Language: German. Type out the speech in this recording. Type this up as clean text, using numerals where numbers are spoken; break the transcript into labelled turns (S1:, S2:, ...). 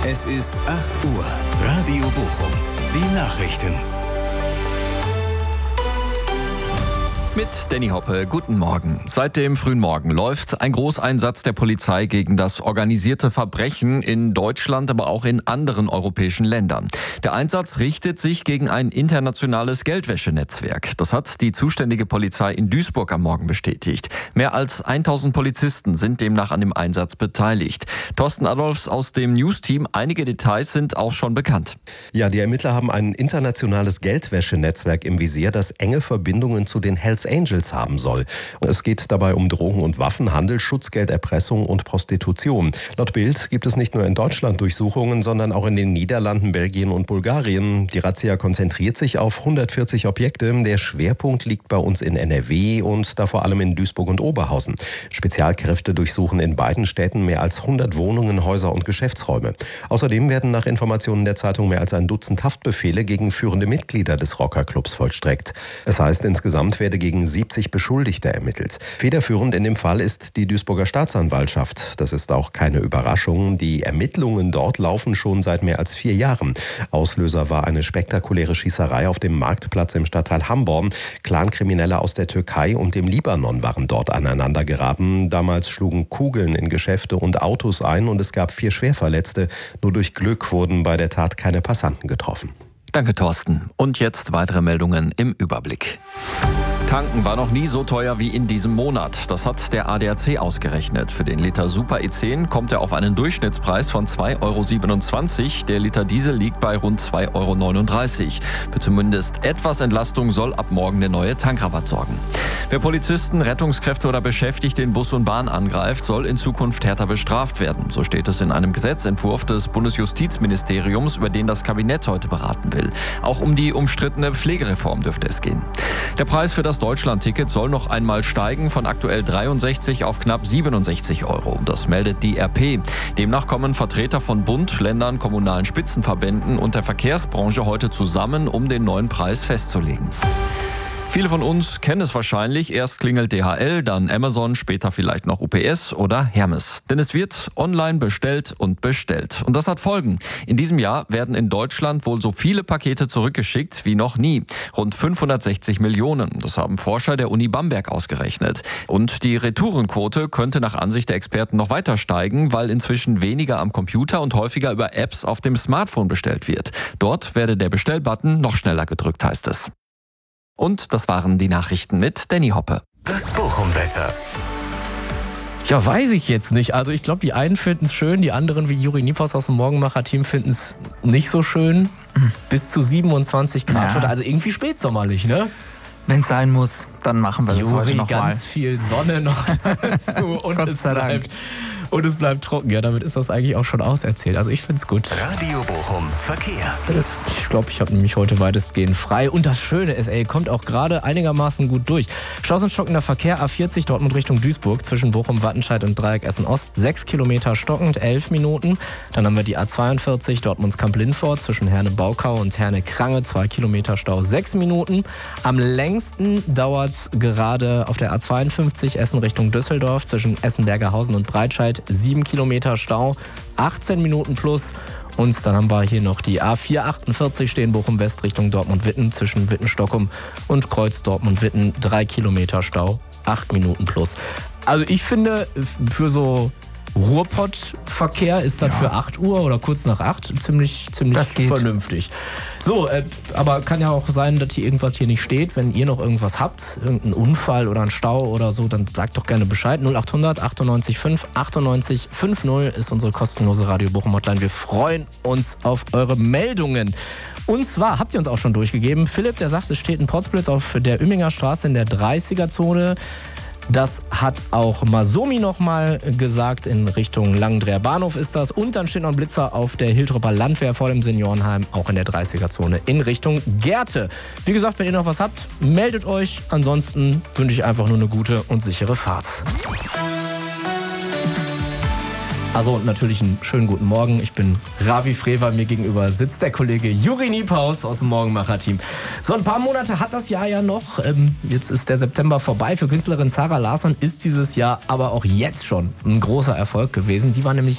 S1: Es ist 8 Uhr. Radio Bochum. Die Nachrichten.
S2: Mit Danny Hoppe, guten Morgen. Seit dem frühen Morgen läuft ein Großeinsatz der Polizei gegen das organisierte Verbrechen in Deutschland, aber auch in anderen europäischen Ländern. Der Einsatz richtet sich gegen ein internationales Geldwäschenetzwerk. Das hat die zuständige Polizei in Duisburg am Morgen bestätigt. Mehr als 1000 Polizisten sind demnach an dem Einsatz beteiligt. Thorsten Adolfs aus dem News-Team. Einige Details sind auch schon bekannt.
S3: Ja, die Ermittler haben ein internationales Geldwäschenetzwerk im Visier, das enge Verbindungen zu den Hells Angels haben soll. Es geht dabei um Drogen- und Waffenhandel, Schutzgelderpressung und Prostitution. Laut Bild gibt es nicht nur in Deutschland Durchsuchungen, sondern auch in den Niederlanden, Belgien und Bulgarien. Die Razzia konzentriert sich auf 140 Objekte. Der Schwerpunkt liegt bei uns in NRW und da vor allem in Duisburg und Oberhausen. Spezialkräfte durchsuchen in beiden Städten mehr als 100 Wohnungen, Häuser und Geschäftsräume. Außerdem werden nach Informationen der Zeitung mehr als ein Dutzend Haftbefehle gegen führende Mitglieder des Rockerclubs vollstreckt. Es heißt, insgesamt werde gegen 70 Beschuldigte ermittelt. Federführend in dem Fall ist die Duisburger Staatsanwaltschaft. Das ist auch keine Überraschung. Die Ermittlungen dort laufen schon seit mehr als 4 Jahren. Auslöser war eine spektakuläre Schießerei auf dem Marktplatz im Stadtteil Hamborn. Clankriminelle aus der Türkei und dem Libanon waren dort aneinander geraten. Damals schlugen Kugeln in Geschäfte und Autos ein und es gab 4 Schwerverletzte. Nur durch Glück wurden bei der Tat keine Passanten getroffen.
S2: Danke, Thorsten. Und jetzt weitere Meldungen im Überblick. Tanken war noch nie so teuer wie in diesem Monat. Das hat der ADAC ausgerechnet. Für den Liter Super E10 kommt er auf einen Durchschnittspreis von 2,27 €. Der Liter Diesel liegt bei rund 2,39 €. Für zumindest etwas Entlastung soll ab morgen der neue Tankrabatt sorgen. Wer Polizisten, Rettungskräfte oder Beschäftigte in Bus und Bahn angreift, soll in Zukunft härter bestraft werden. So steht es in einem Gesetzentwurf des Bundesjustizministeriums, über den das Kabinett heute beraten will. Auch um die umstrittene Pflegereform dürfte es gehen. Der Preis für das Deutschland-Ticket soll noch einmal steigen, von aktuell 63 auf knapp 67 €. Das meldet die RP. Demnach kommen Vertreter von Bund, Ländern, kommunalen Spitzenverbänden und der Verkehrsbranche heute zusammen, um den neuen Preis festzulegen. Viele von uns kennen es wahrscheinlich. Erst klingelt DHL, dann Amazon, später vielleicht noch UPS oder Hermes. Denn es wird online bestellt und bestellt. Und das hat Folgen. In diesem Jahr werden in Deutschland wohl so viele Pakete zurückgeschickt wie noch nie. Rund 560 Millionen. Das haben Forscher der Uni Bamberg ausgerechnet. Und die Retourenquote könnte nach Ansicht der Experten noch weiter steigen, weil inzwischen weniger am Computer und häufiger über Apps auf dem Smartphone bestellt wird. Dort werde der Bestellbutton noch schneller gedrückt, heißt es. Und das waren die Nachrichten mit Danny Hoppe.
S1: Das Bochum-Wetter.
S4: Ja, weiß ich jetzt nicht. Also ich glaube, die einen finden es schön, die anderen wie Juri Niepaus aus dem Morgenmacher-Team finden es nicht so schön. Bis zu 27 Grad.
S5: Ja.
S4: Also irgendwie spätsommerlich, ne?
S5: Wenn es sein muss, dann machen wir das heute
S4: Juri,
S5: noch mal.
S4: ganz viel Sonne noch dazu und
S5: Gott sei Dank.
S4: Und es bleibt trocken. Ja, damit ist das eigentlich auch schon auserzählt. Also ich finde es gut.
S1: Radio Bochum Verkehr.
S4: Ich glaube, ich habe nämlich heute weitestgehend frei. Und das Schöne ist, kommt auch gerade einigermaßen gut durch. Staus und stockender Verkehr, A40 Dortmund Richtung Duisburg zwischen Bochum, Wattenscheid und Dreieck Essen-Ost. 6 Kilometer stockend, 11 Minuten. Dann haben wir die A42 Dortmunds Kamp-Lindfort zwischen Herne-Baukau und Herne-Krange. 2 Kilometer Stau, 6 Minuten. Am längsten dauert es gerade auf der A52 Essen Richtung Düsseldorf zwischen Essen-Bergerhausen und Breitscheid. 7 Kilometer Stau, 18 Minuten plus. Und dann haben wir hier noch die A448 stehen Bochum West Richtung Dortmund-Witten zwischen Witten-Stockholm und Kreuz Dortmund-Witten. 3 Kilometer Stau, 8 Minuten plus. Also ich finde, für so Ruhrpott-Verkehr ist das für 8 Uhr oder kurz nach 8 ziemlich vernünftig. So, aber kann ja auch sein, dass hier irgendwas hier nicht steht. Wenn ihr noch irgendwas habt, irgendeinen Unfall oder einen Stau oder so, dann sagt doch gerne Bescheid. 0800 98 5 98 50 ist unsere kostenlose Radio Bochum Hotline. Wir freuen uns auf eure Meldungen. Und zwar habt ihr uns auch schon durchgegeben. Philipp, der sagt, es steht ein Potzblitz auf der Uemminger Straße in der 30er-Zone. Das hat auch Masomi nochmal gesagt, in Richtung Langendreher Bahnhof ist das. Und dann steht noch ein Blitzer auf der Hiltropper Landwehr vor dem Seniorenheim, auch in der 30er-Zone in Richtung Gerte. Wie gesagt, wenn ihr noch was habt, meldet euch. Ansonsten wünsche ich einfach nur eine gute und sichere Fahrt. Also natürlich einen schönen guten Morgen. Ich bin Ravi Frewer. Mir gegenüber sitzt der Kollege Juri Niepaus aus dem Morgenmacher-Team. So, ein paar Monate hat das Jahr ja noch. Jetzt ist der September vorbei. Für Künstlerin Zara Larsson ist dieses Jahr aber auch jetzt schon ein großer Erfolg gewesen. Die war nämlich